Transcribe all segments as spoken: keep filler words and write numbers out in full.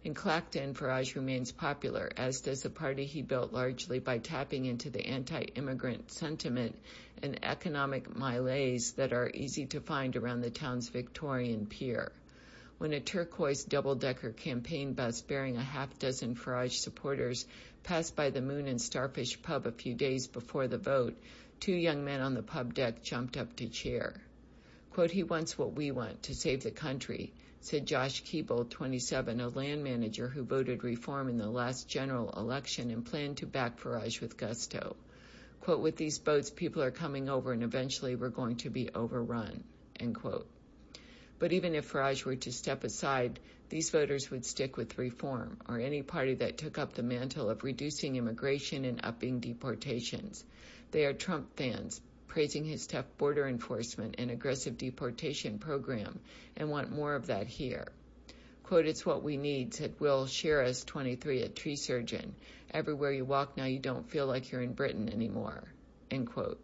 In Clacton, Farage remains popular, as does the party he built largely by tapping into the anti-immigrant sentiment and economic malaise that are easy to find around the town's Victorian pier. When a turquoise double-decker campaign bus bearing a half-dozen Farage supporters passed by the Moon and Starfish pub a few days before the vote, two young men on the pub deck jumped up to cheer. Quote, "He wants what we want, to save the country," said Josh Keeble, twenty-seven, a land manager who voted reform in the last general election and planned to back Farage with gusto. Quote, "With these boats, people are coming over and eventually we're going to be overrun," end quote. But even if Farage were to step aside, these voters would stick with reform, or any party that took up the mantle of reducing immigration and upping deportations. They are Trump fans, praising his tough border enforcement and aggressive deportation program, and want more of that here. Quote, "It's what we need," said Will Shiras, twenty-three, a tree surgeon. "Everywhere you walk now, you don't feel like you're in Britain anymore," end quote.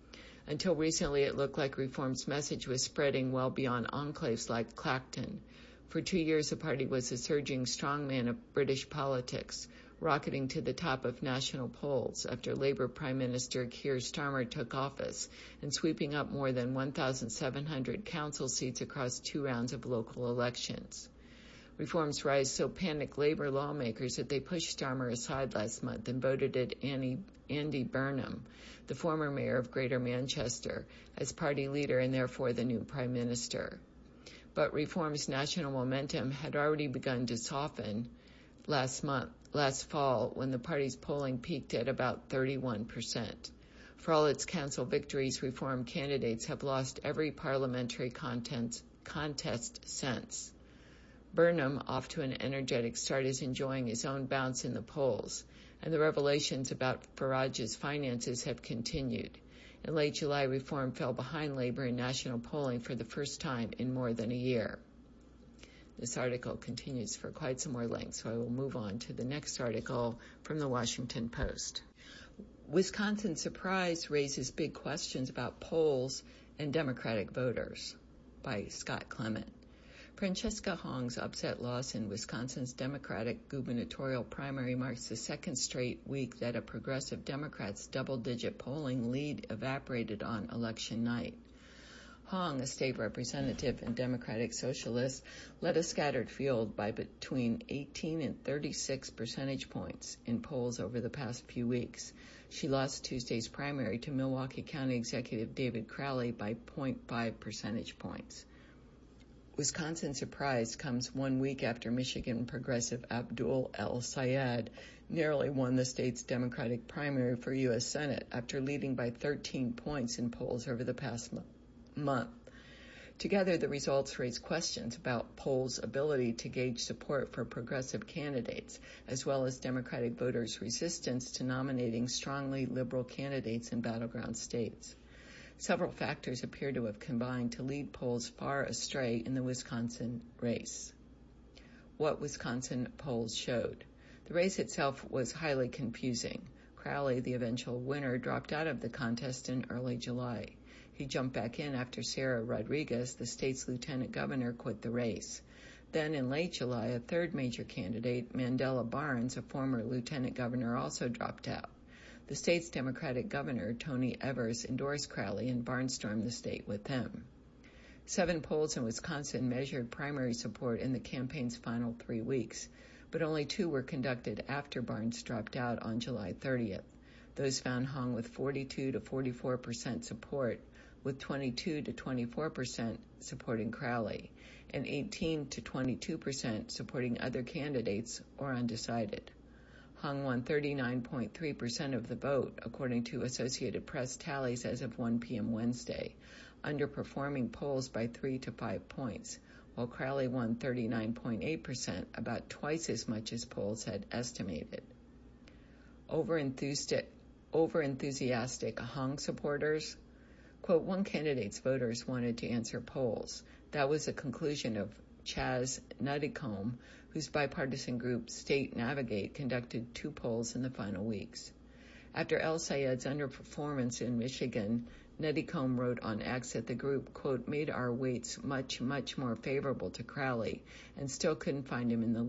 Until recently, it looked like reform's message was spreading well beyond enclaves like Clacton. For two years, the party was a surging strongman of British politics, rocketing to the top of national polls after Labour Prime Minister Keir Starmer took office and sweeping up more than one thousand seven hundred council seats across two rounds of local elections. Reform's rise so panicked Labour lawmakers that they pushed Starmer aside last month and voted at Annie, Andy Burnham, the former mayor of Greater Manchester, as party leader and therefore the new Prime Minister. But Reform's national momentum had already begun to soften last month, last fall, when the party's polling peaked at about thirty-one percent. For all its council victories, Reform candidates have lost every parliamentary contest, contest since. Burnham, off to an energetic start, is enjoying his own bounce in the polls, and the revelations about Farage's finances have continued. In late July, Reform fell behind Labour in national polling for the first time in more than a year. This article continues for quite some more length, so I will move on to the next article from the Washington Post. Wisconsin surprise raises big questions about polls and Democratic voters, by Scott Clement. Francesca Hong's upset loss in Wisconsin's Democratic gubernatorial primary marks the second straight week that a progressive Democrat's double-digit polling lead evaporated on election night. Hong, a state representative and Democratic socialist, led a scattered field by between eighteen and thirty-six percentage points in polls over the past few weeks. She lost Tuesday's primary to Milwaukee County Executive David Crowley by zero point five percentage points. Wisconsin's surprise comes one week after Michigan progressive Abdul El-Sayed narrowly won the state's Democratic primary for U S Senate after leading by thirteen points in polls over the past mo- month. Together, the results raise questions about polls' ability to gauge support for progressive candidates, as well as Democratic voters' resistance to nominating strongly liberal candidates in battleground states. Several factors appear to have combined to lead polls far astray in the Wisconsin race. What Wisconsin polls showed. The race itself was highly confusing. Crowley, the eventual winner, dropped out of the contest in early July. He jumped back in after Sarah Rodriguez, the state's lieutenant governor, quit the race. Then in late July, a third major candidate, Mandela Barnes, a former lieutenant governor, also dropped out. The state's Democratic governor, Tony Evers, endorsed Crowley and Barnes stormed the state with him. Seven polls in Wisconsin measured primary support in the campaign's final three weeks, but only two were conducted after Barnes dropped out on July thirtieth. Those found Hong with forty-two to forty-four percent support, with twenty-two to twenty-four percent supporting Crowley, and eighteen to twenty-two percent supporting other candidates or undecided. Hong won thirty-nine point three percent of the vote, according to Associated Press tallies as of one p.m. Wednesday, underperforming polls by three to five points, while Crowley won thirty-nine point eight percent, about twice as much as polls had estimated. Over-enthusiastic, over-enthusiastic Hong supporters, quote, one candidate's voters wanted to answer polls. That was the conclusion of Chaz Nuttycombe, whose bipartisan group State Navigate conducted two polls in the final weeks. After El-Sayed's underperformance in Michigan, Nuttycombe wrote on X that the group, quote, made our weights much, much more favorable to Crowley and still couldn't find him in the